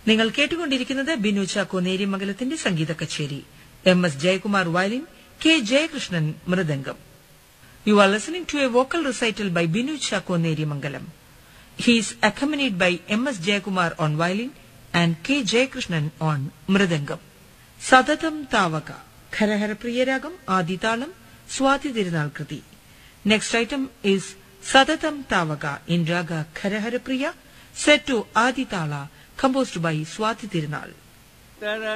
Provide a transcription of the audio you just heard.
നിങ്ങൾ കേട്ടുകൊണ്ടിരിക്കുന്നത് ബിനു ചാക്കോ നേര്യമംഗലത്തിന്റെ സംഗീത കച്ചേരി. MS Jayakumar violin, K. Jayakrishnan mridangam. You are listening to a vocal recital by Binu Chakko Nerimangalam. He is accompanied by MS Jayakumar on violin and K. Jayakrishnan on mridangam. Sadatam Tavaka, Kharahara Priyaragam, Aditalam, Swati Tirunal Kriti. Next item is Sadatam Tavaka in Raga Kharahara Priya, set to Aditala, composed by Swati Tirunal.